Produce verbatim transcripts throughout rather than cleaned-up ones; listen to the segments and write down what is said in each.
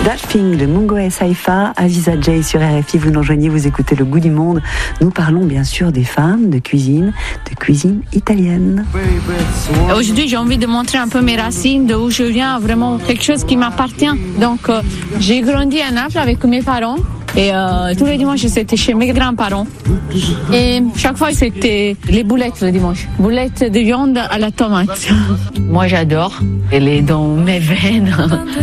That Thing de Mungo et Saifa, Aziza J sur R F I, vous nous rejoignez, vous écoutez Le Goût du Monde. Nous parlons bien sûr des femmes, de cuisine, de cuisine italienne. Aujourd'hui, j'ai envie de montrer un peu mes racines, d'où je viens, vraiment quelque chose qui m'appartient. Donc, euh, j'ai grandi à Naples avec mes parents. Et euh, tous les dimanches, c'était chez mes grands-parents. Et chaque fois, c'était les boulettes le dimanche. Boulettes de viande à la tomate. Moi, j'adore. Elle est dans mes veines.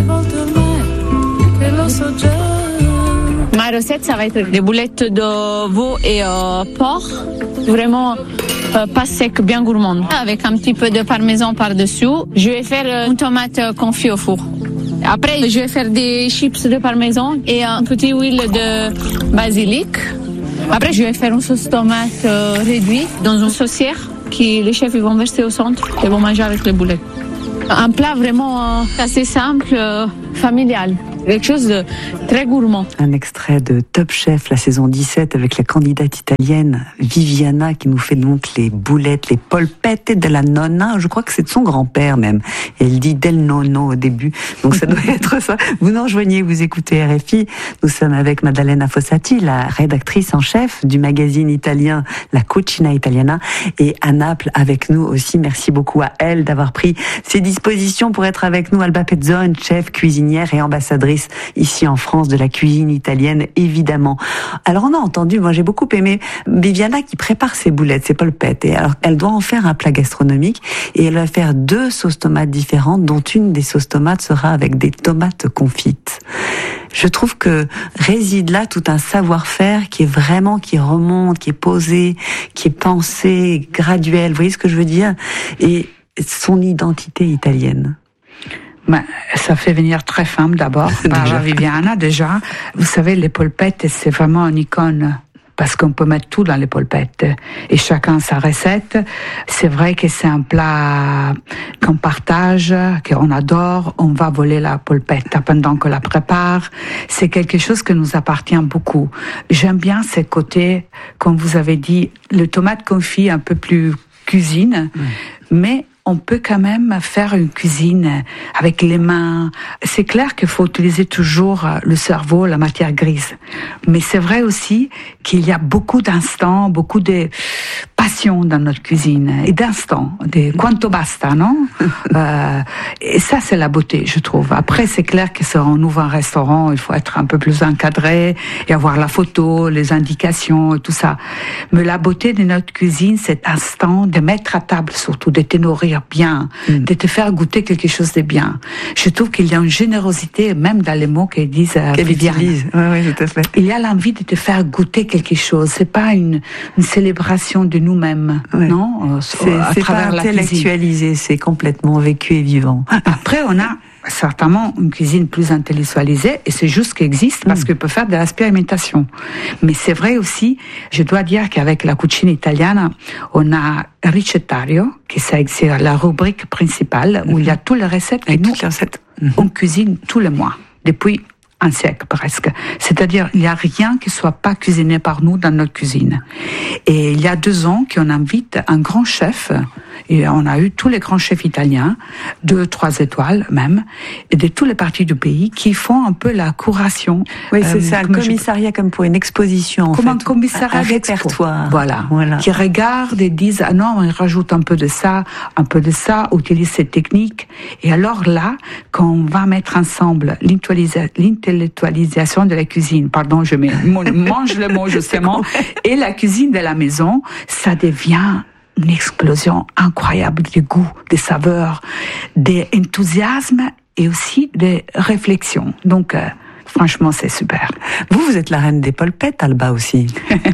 Ma recette, ça va être des boulettes de veau et euh, porc. Vraiment euh, pas sec, bien gourmand. Avec un petit peu de parmesan par-dessus. Je vais faire euh, une tomate confit au four. Après, je vais faire des chips de parmesan et un petit huile de basilic. Après, je vais faire une sauce tomate euh, réduite dans une saucière que les chefs ils vont verser au centre et vont manger avec les boulettes. Un plat vraiment euh, assez simple, euh, familial. Quelque chose de très gourmand. Un extrait de Top Chef, la saison dix-sept, avec la candidate italienne Viviana qui nous fait donc les boulettes, les polpette de la nonna. Je crois que c'est de son grand-père même. Et elle dit del nonno au début. Donc ça doit être ça. Vous nous rejoignez, vous écoutez R F I. Nous sommes avec Maddalena Fossati, la rédactrice en chef du magazine italien La Cucina Italiana. Et à Naples avec nous aussi. Merci beaucoup à elle d'avoir pris ses dispositions pour être avec nous. Alba Pezzone, chef, cuisinière et ambassadrice ici en France de la cuisine italienne, évidemment. Alors on a entendu, moi j'ai beaucoup aimé Viviana qui prépare ses boulettes, ses polpettes, et alors elle doit en faire un plat gastronomique et elle va faire deux sauces tomates différentes, dont une des sauces tomates sera avec des tomates confites. Je trouve que réside là tout un savoir-faire qui est vraiment, qui remonte, qui est posé, qui est pensé, graduel, vous voyez ce que je veux dire, et son identité italienne. Ben, ça fait venir très femme d'abord par déjà. Viviana déjà. Vous savez, les polpettes, c'est vraiment une icône parce qu'on peut mettre tout dans les polpettes et chacun sa recette. C'est vrai que c'est un plat qu'on partage, qu'on adore. On va voler la polpette pendant qu'on la prépare. C'est quelque chose qui nous appartient beaucoup. J'aime bien ce côté, comme vous avez dit, le tomate confit un peu plus cuisine, mmh. mais on peut quand même faire une cuisine avec les mains. C'est clair qu'il faut utiliser toujours le cerveau, la matière grise. Mais c'est vrai aussi qu'il y a beaucoup d'instants, beaucoup de passion dans notre cuisine. Et d'instants, de quanto basta, non? euh, Et ça, c'est la beauté, je trouve. Après, c'est clair que si on ouvre un restaurant, il faut être un peu plus encadré et avoir la photo, les indications et tout ça. Mais la beauté de notre cuisine, cet instant de mettre à table, surtout de te nourrir bien, mm. de te faire goûter quelque chose de bien. Je trouve qu'il y a une générosité, même dans les mots qu'elles disent à Viviane. Oui, oui, tout à fait. Il y a l'envie de te faire goûter quelque chose. C'est pas une, une célébration de nous-mêmes, ouais. non? C'est, à c'est travers pas intellectualisé, c'est complètement vécu et vivant. Après, on a certainement une cuisine plus intellectualisée, et c'est juste qu'elle existe parce mmh. qu'elle peut faire de l'expérimentation. Mais c'est vrai aussi, je dois dire qu'avec la cucina italiana, on a Ricettario, qui c'est la rubrique principale, où mmh. il y a toutes les recettes que nous, mmh. on cuisine tous les mois, depuis un siècle presque. C'est-à-dire, il n'y a rien qui soit pas cuisiné par nous dans notre cuisine. Et il y a deux ans qu'on invite un grand chef, et on a eu tous les grands chefs italiens, deux, trois étoiles même, et de tous les parties du pays, qui font un peu la curation. Oui, c'est euh, ça, un commissariat je... comme pour une exposition, en comme fait. un commissariat un répertoire. Voilà. voilà. Qui regardent et disent, ah non, on rajoute un peu de ça, un peu de ça, utilise cette technique. Et alors là, quand on va mettre ensemble l'intellectualisation de la cuisine, pardon, je mange le mot justement, et la cuisine de la maison, ça devient une explosion incroyable de goût, de saveurs, d'enthousiasme et aussi de réflexion. Donc, euh, franchement, c'est super. Vous, vous êtes la reine des polpettes, Alba aussi.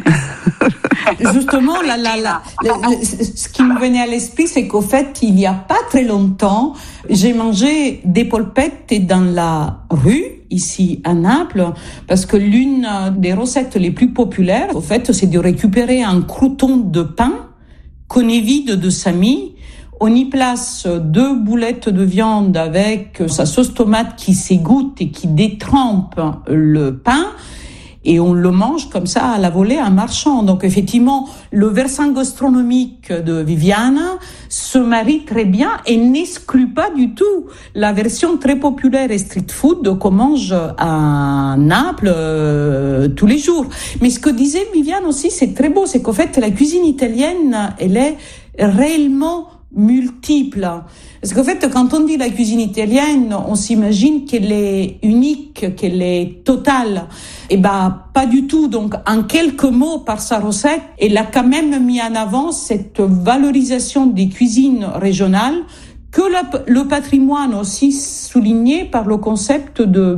Justement, la, la, la, la, ce qui me venait à l'esprit, c'est qu'au fait, il n'y a pas très longtemps, j'ai mangé des polpettes dans la rue, ici à Naples, parce que l'une des recettes les plus populaires, au fait, c'est de récupérer un crouton de pain qu'on évide de sa mie. On y place deux boulettes de viande avec sa sauce tomate qui s'égoutte et qui détrempe le pain. et on le mange comme ça à la volée en marchant. Donc effectivement, le versant gastronomique de Viviana se marie très bien et n'exclut pas du tout la version très populaire et street food qu'on mange à Naples euh, tous les jours. Mais ce que disait Viviane aussi, c'est très beau, c'est qu'en fait la cuisine italienne, elle est réellement multiple. Parce qu'en fait, quand on dit la cuisine italienne, on s'imagine qu'elle est unique, qu'elle est totale. Eh ben, pas du tout. Donc, en quelques mots, par sa recette, elle a quand même mis en avant cette valorisation des cuisines régionales que le patrimoine aussi souligné par le concept de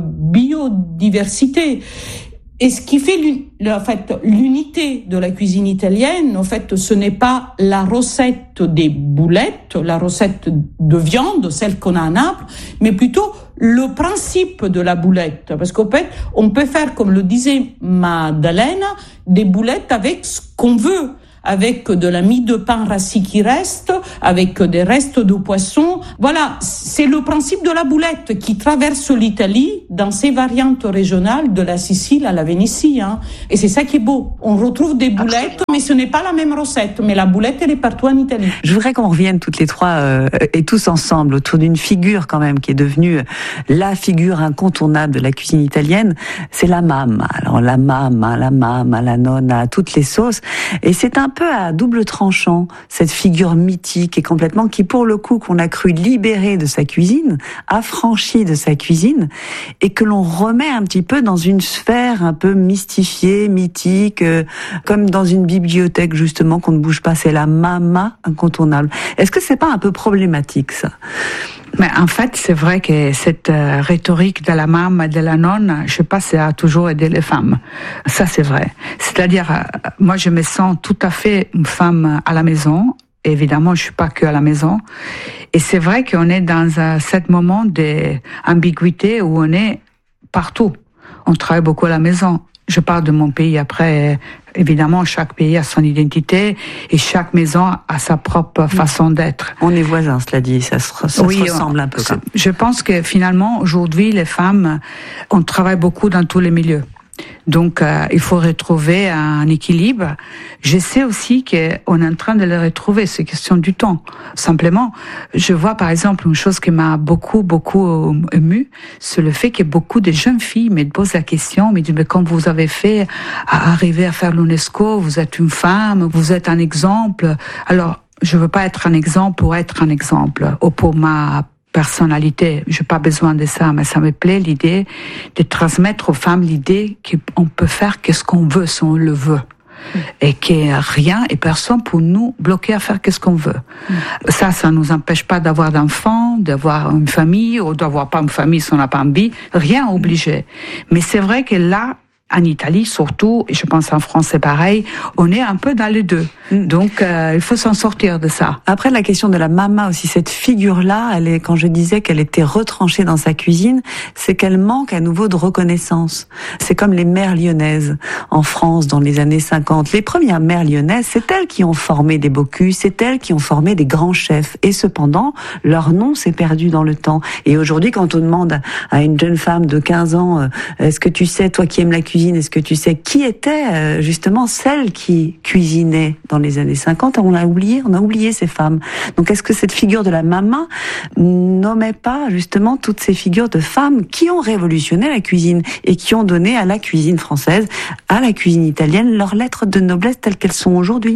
biodiversité. Et ce qui fait en fait, l'unité de la cuisine italienne, en fait, ce n'est pas la recette des boulettes, la recette de viande, celle qu'on a à Naples, mais plutôt le principe de la boulette. Parce qu'en fait, on peut faire, comme le disait Maddalena, des boulettes avec ce qu'on veut, avec de la mie de pain rassis qui reste, avec des restes de poisson. Voilà, c'est le principe de la boulette qui traverse l'Italie dans ses variantes régionales de la Sicile à la Vénétie. Hein. Et c'est ça qui est beau. On retrouve des boulettes, absolument, mais ce n'est pas la même recette. Mais la boulette, elle est partout en Italie. Je voudrais qu'on revienne toutes les trois euh, et tous ensemble autour d'une figure quand même qui est devenue la figure incontournable de la cuisine italienne. C'est la mamma. Alors la mamma, la mamma, la nonna, toutes les sauces. Et c'est un peu à double tranchant, cette figure mythique et complètement qui, pour le coup, qu'on a cru libérée de sa cuisine, affranchie de sa cuisine, et que l'on remet un petit peu dans une sphère un peu mystifiée, mythique, euh, comme dans une bibliothèque, justement, qu'on ne bouge pas. C'est la mamma incontournable. Est-ce que c'est pas un peu problématique, ça? Mais en fait, c'est vrai que cette euh, rhétorique de la maman, de la nonne, je sais pas, ça a toujours aidé les femmes. Ça, c'est vrai. C'est-à-dire, euh, moi, je me sens tout à fait une femme à la maison. Évidemment, je suis pas que à la maison. Et c'est vrai qu'on est dans euh, ce moment d'ambiguïté où on est partout. On travaille beaucoup à la maison. Je parle de mon pays. Après, évidemment, chaque pays a son identité et chaque maison a sa propre façon d'être. On est voisins, cela dit, ça se, ça oui, se ressemble un peu. Quand même. Je pense que finalement, aujourd'hui, les femmes, on travaille beaucoup dans tous les milieux. Donc, euh, il faut retrouver un équilibre. Je sais aussi qu'on est en train de le retrouver, c'est question du temps. Simplement, je vois par exemple une chose qui m'a beaucoup, beaucoup émue, c'est le fait que beaucoup de jeunes filles me posent la question, me disent, mais quand vous avez fait à arriver à faire l'UNESCO, vous êtes une femme, vous êtes un exemple. Alors, je veux pas être un exemple pour être un exemple, ou pour ma personnalité, j'ai pas besoin de ça, mais ça me plaît l'idée de transmettre aux femmes l'idée qu'on peut faire qu'est-ce qu'on veut si on le veut. Mmh. Et qu'il n'y a rien et personne pour nous bloquer à faire qu'est-ce qu'on veut. Mmh. Ça, ça nous empêche pas d'avoir d'enfants, d'avoir une famille, ou d'avoir pas une famille si on n'a pas envie. Rien obligé. Mais c'est vrai que là, en Italie surtout, et je pense en France c'est pareil, on est un peu dans les deux. Donc euh, il faut s'en sortir de ça. Après la question de la mama aussi, cette figure-là, elle est, quand je disais qu'elle était retranchée dans sa cuisine, c'est qu'elle manque à nouveau de reconnaissance. C'est comme les mères lyonnaises en France dans les années cinquante. Les premières mères lyonnaises, c'est elles qui ont formé des Bocuse, c'est elles qui ont formé des grands chefs. Et cependant, leur nom s'est perdu dans le temps. Et aujourd'hui, quand on demande à une jeune femme de quinze ans, euh, est-ce que tu sais, toi qui aimes la cuisine, est-ce que tu sais qui était justement celle qui cuisinait dans les années cinquante? On l'a oublié, on a oublié ces femmes. Donc est-ce que cette figure de la maman nommait pas justement toutes ces figures de femmes qui ont révolutionné la cuisine et qui ont donné à la cuisine française, à la cuisine italienne, leurs lettres de noblesse telles qu'elles sont aujourd'hui?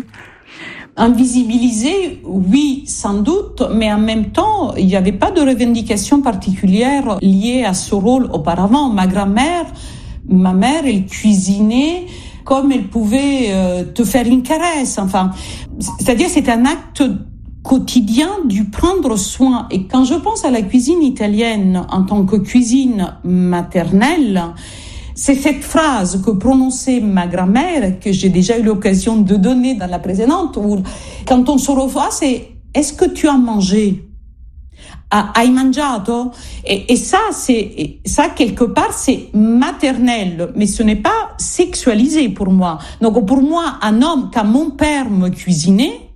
Invisibilisé, oui, sans doute, mais en même temps, il n'y avait pas de revendication particulière liée à ce rôle auparavant. Ma grand-mère Ma mère, elle cuisinait comme elle pouvait euh, te faire une caresse. Enfin, c'est-à-dire c'est un acte quotidien du prendre soin. Et quand je pense à la cuisine italienne en tant que cuisine maternelle, c'est cette phrase que prononçait ma grand-mère, que j'ai déjà eu l'occasion de donner dans la précédente, où quand on se revoit, c'est « Est-ce que tu as mangé ?» Hai mangiato? Et, et ça, c'est, ça, quelque part, c'est maternel, mais ce n'est pas sexualisé pour moi. Donc, pour moi, un homme, quand mon père me cuisinait,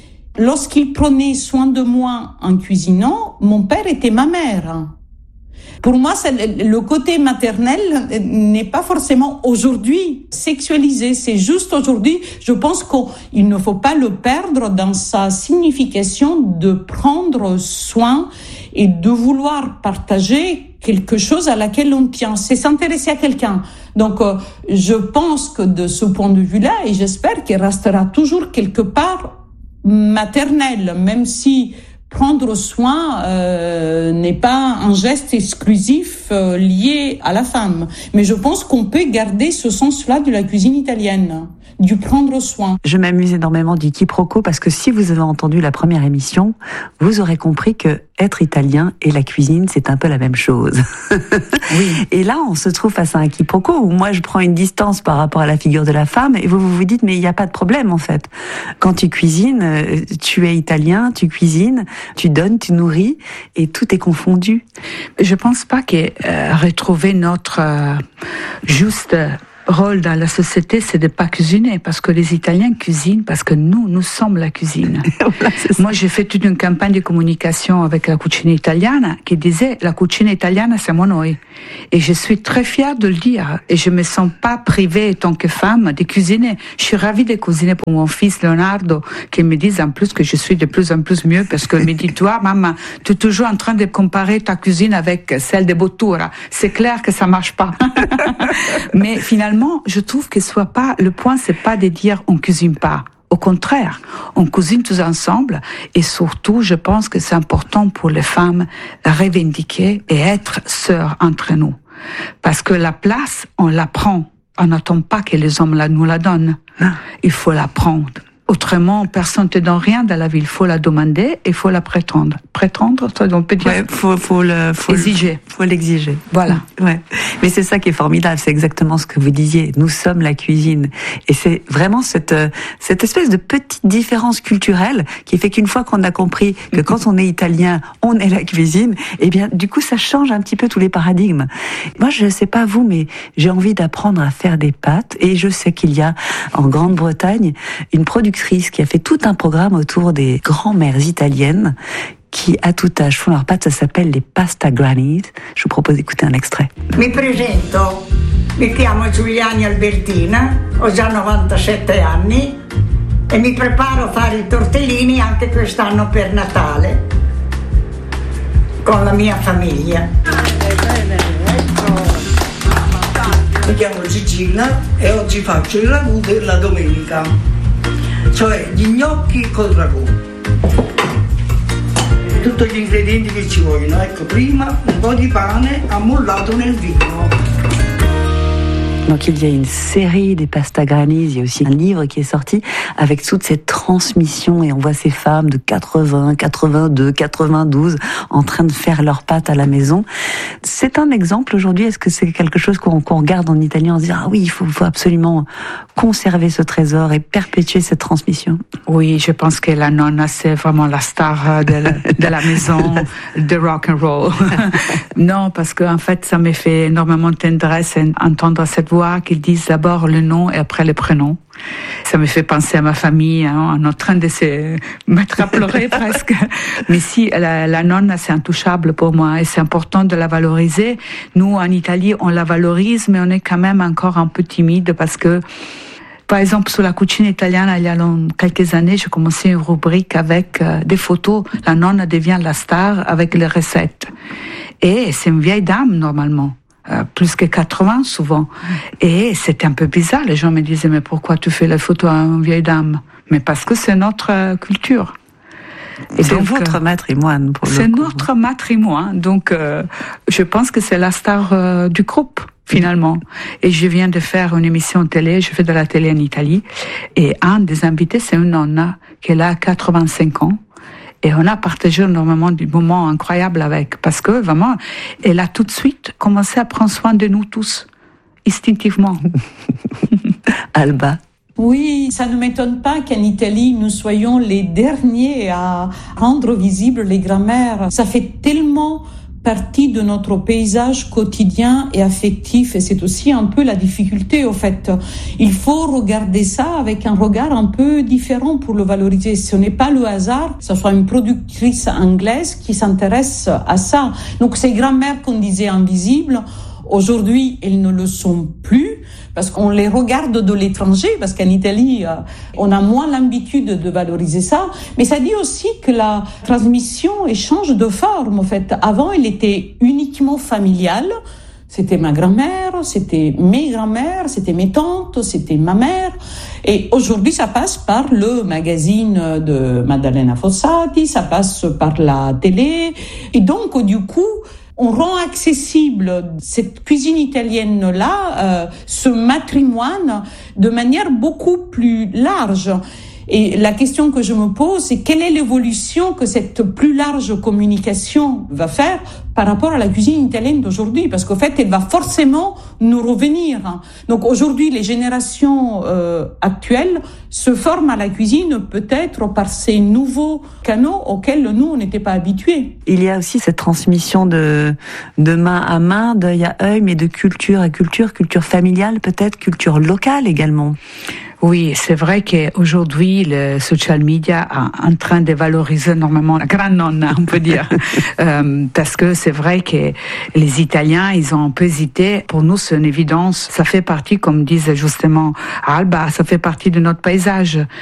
lorsqu'il prenait soin de moi en cuisinant, mon père était ma mère. Pour moi, c'est le côté maternel n'est pas forcément aujourd'hui sexualisé. C'est juste aujourd'hui, je pense qu'il ne faut pas le perdre dans sa signification de prendre soin et de vouloir partager quelque chose à laquelle on tient. C'est s'intéresser à quelqu'un. Donc, euh, je pense que de ce point de vue-là, et j'espère qu'il restera toujours quelque part maternel, même si prendre soin euh, n'est pas un geste exclusif euh, lié à la femme. Mais je pense qu'on peut garder ce sens-là de la cuisine italienne, du prendre soin. Je m'amuse énormément du quiproquo parce que si vous avez entendu la première émission, vous aurez compris que être italien et la cuisine, c'est un peu la même chose. Oui. Et là, on se trouve face à un quiproquo où moi, je prends une distance par rapport à la figure de la femme et vous vous, vous dites, mais il n'y a pas de problème, en fait. Quand tu cuisines, tu es italien, tu cuisines, tu donnes, tu nourris et tout est confondu. Je pense pas que euh, retrouver notre euh, juste rôle dans la société, c'est de pas cuisiner, parce que les Italiens cuisinent, parce que nous, nous sommes la cuisine. Voilà, moi, j'ai fait toute une campagne de communication avec la cucina italiana qui disait, la cucina italiana, siamo noi. Et je suis très fière de le dire. Et je me sens pas privée, en tant que femme, de cuisiner. Je suis ravie de cuisiner pour mon fils Leonardo, qui me dit en plus que je suis de plus en plus mieux, parce qu'il me dit, toi, maman, tu es toujours en train de comparer ta cuisine avec celle de Bottura. C'est clair que ça marche pas. Mais finalement, je trouve que soit pas, le point, c'est pas de dire on cuisine pas. Au contraire, on cuisine tous ensemble et surtout, je pense que c'est important pour les femmes de revendiquer et être sœurs entre nous. Parce que la place, on la prend. On n'attend pas que les hommes la, nous la donnent. Il faut la prendre. Autrement, personne ne te donne rien dans la vie. Il faut la demander et il faut la prétendre. Prétendre, on peut dire. Ouais, faut, faut le, faut exiger. Le, faut l'exiger. Voilà. Ouais. Mais c'est ça qui est formidable. C'est exactement ce que vous disiez. Nous sommes la cuisine. Et c'est vraiment cette, cette espèce de petite différence culturelle qui fait qu'une fois qu'on a compris que quand on est italien, on est la cuisine, eh bien, du coup, ça change un petit peu tous les paradigmes. Moi, je ne sais pas vous, mais j'ai envie d'apprendre à faire des pâtes. Et je sais qu'il y a, en Grande-Bretagne, une production qui a fait tout un programme autour des grand-mères italiennes qui, à tout âge, font leurs pâtes. Ça s'appelle les pasta grannies. Je vous propose d'écouter un extrait. Mi presento, mi chiamo Giuliani Albertina, ho già novantasette anni e mi preparo a fare i tortellini anche quest'anno per Natale con la mia famiglia. Mi chiamo Gigina e oggi faccio il ragù della domenica. Cioè gli gnocchi col ragù, tutti gli ingredienti che ci vogliono. Ecco, prima un po' di pane ammollato nel vino. Donc il y a une série des pasta grannies, il y a aussi un livre qui est sorti avec toute cette transmission et on voit ces femmes de quatre-vingts, quatre-vingt-deux, quatre-vingt-douze en train de faire leurs pâtes à la maison. C'est un exemple aujourd'hui, est-ce que c'est quelque chose qu'on, qu'on regarde en italien, on se dit ah oui, il faut, faut absolument conserver ce trésor et perpétuer cette transmission? Oui, je pense que la nonna c'est vraiment la star de la, de la maison de rock and roll. Non, parce que en fait ça me fait énormément de tendresse entendre cette voix qu'ils disent d'abord le nom et après le prénom. Ça me fait penser à ma famille, hein, on est en train de se mettre à pleurer presque. Mais si, la, la nonna, c'est intouchable pour moi et c'est important de la valoriser. Nous, en Italie, on la valorise, mais on est quand même encore un peu timide parce que, par exemple, sur la cucina italiana, il y a quelques années, j'ai commencé une rubrique avec euh, des photos. La nonna devient la star avec les recettes. Et c'est une vieille dame, normalement. Euh, plus que quatre-vingts souvent. Et c'était un peu bizarre. Les gens me disaient, mais pourquoi tu fais la photo à une vieille dame? Mais parce que c'est notre euh, culture. Et c'est donc, votre euh, matrimoine. Pour c'est le coup. notre matrimoine. Donc, euh, je pense que c'est la star euh, du groupe, finalement. Et je viens de faire une émission télé, je fais de la télé en Italie. Et un des invités, c'est une nonna qui a quatre-vingt-cinq ans. Et on a partagé énormément de moments incroyables avec, parce que vraiment, elle a tout de suite commencé à prendre soin de nous tous, instinctivement. Alba. Oui, ça ne m'étonne pas qu'en Italie, nous soyons les derniers à rendre visibles les grands-mères. Ça fait tellement partie de notre paysage quotidien et affectif. Et c'est aussi un peu la difficulté, au fait. Il faut regarder ça avec un regard un peu différent pour le valoriser. Ce n'est pas le hasard que ce soit une productrice anglaise qui s'intéresse à ça. Donc ces grands-mères qu'on disait invisibles, aujourd'hui, elles ne le sont plus parce qu'on les regarde de l'étranger, parce qu'en Italie, euh, on a moins l'habitude de valoriser ça. Mais ça dit aussi que la transmission change de forme, en fait. Avant, elle était uniquement familiale. C'était ma grand-mère, c'était mes grand-mères, c'était mes tantes, c'était ma mère. Et aujourd'hui, ça passe par le magazine de Maddalena Fossati, ça passe par la télé. Et donc, du coup, on rend accessible cette cuisine italienne-là, euh, ce matrimoine, de manière beaucoup plus large. Et la question que je me pose, c'est quelle est l'évolution que cette plus large communication va faire par rapport à la cuisine italienne d'aujourd'hui? Parce qu'en fait, elle va forcément nous revenir. Donc aujourd'hui, les générations euh, actuelles se forment à la cuisine peut-être par ces nouveaux canaux auxquels nous, on n'était pas habitués. Il y a aussi cette transmission de, de main à main, d'œil à œil, mais de culture à culture, culture familiale peut-être, culture locale également. Oui, c'est vrai qu'aujourd'hui, le social media est en train de valoriser énormément la grande-nonna, on peut dire. euh, parce que c'est vrai que les Italiens, ils ont un peu hésité. Pour nous, c'est une évidence. Ça fait partie, comme disait justement Alba, ça fait partie de notre paysage.